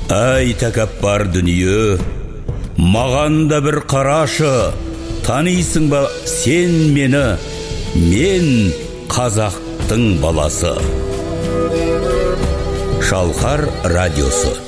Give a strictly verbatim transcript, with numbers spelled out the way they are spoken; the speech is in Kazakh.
Ай тәкаппар дүние, маған да бір қарашы, танисың ба сен мені, мен қазақтың баласы. Шалқар радиосы.